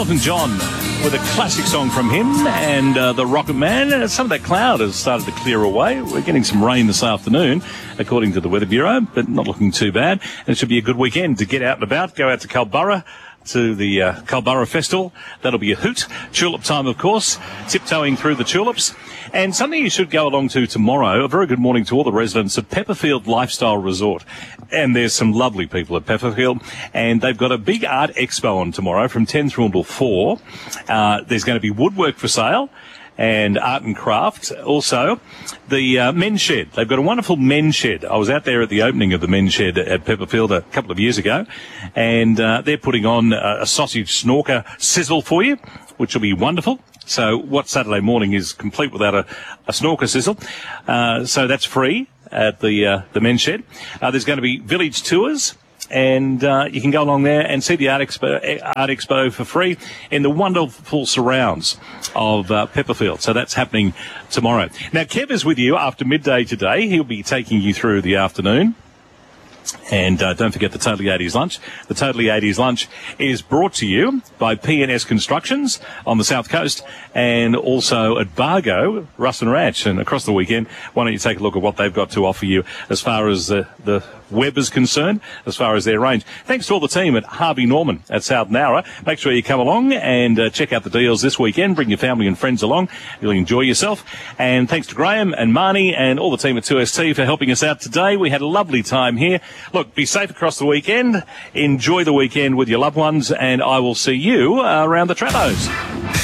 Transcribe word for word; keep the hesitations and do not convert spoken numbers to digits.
Elton John with a classic song from him and uh, the Rocket Man. Uh, some of that cloud has started to clear away. We're getting some rain this afternoon, according to the Weather Bureau, but not looking too bad. And it should be a good weekend to get out and about. Go out to Culburra, to the uh, Culburra Festival. That'll be a hoot. Tulip time, of course, tiptoeing through the tulips. And something you should go along to tomorrow, a very good morning to all the residents of Pepperfield Lifestyle Resort. And there's some lovely people at Pepperfield, and they've got a big art expo on tomorrow from ten through until four. Uh, there's going to be woodwork for sale and art and craft. Also, the uh, men's shed. They've got a wonderful men's shed. I was out there at the opening of the men's shed at Pepperfield a couple of years ago, and uh, they're putting on a, a sausage snorker sizzle for you, which will be wonderful. So what Saturday morning is complete without a, a snorker sizzle? Uh, so that's free at the uh, the men's shed. Uh, there's going to be village tours, and uh, you can go along there and see the Art Expo, Art Expo for free in the wonderful surrounds of uh, Pepperfield. So that's happening tomorrow. Now, Kev is with you after midday today. He'll be taking you through the afternoon. And uh, don't forget the Totally eighties Lunch. The Totally eighties Lunch is brought to you by P N S Constructions on the South Coast, and also at Bargo, Ruston Ranch. And across the weekend, why don't you take a look at what they've got to offer you as far as uh, the web is concerned, as far as their range. Thanks to all the team at Harvey Norman at South Nowra. Make sure you come along and uh, check out the deals this weekend. Bring your family and friends along. You'll enjoy yourself. And thanks to Graham and Marnie and all the team at two S T for helping us out today. We had a lovely time here. Look, be safe across the weekend. Enjoy the weekend with your loved ones, and I will see you uh, around the Trappos.